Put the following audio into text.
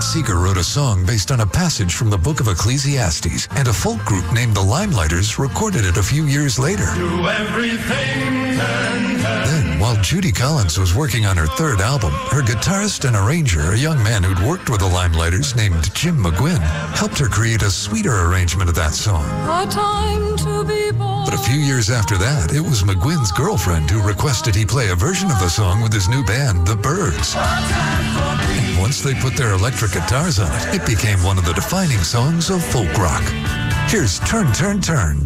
Seeger wrote a song based on a passage from the book of Ecclesiastes, and a folk group named the Limelighters recorded it a few years later. Do everything Then, while Judy Collins was working on her third album, her guitarist and arranger, a young man who'd worked with the Limelighters named Jim McGuinn, helped her create a sweeter arrangement of that song. A time to be born. But a few years after that, it was McGuinn's girlfriend who requested he play a version of the song with his new band, The Byrds. And once they put their electric guitars on it, it became one of the defining songs of folk rock. Here's Turn, Turn, Turn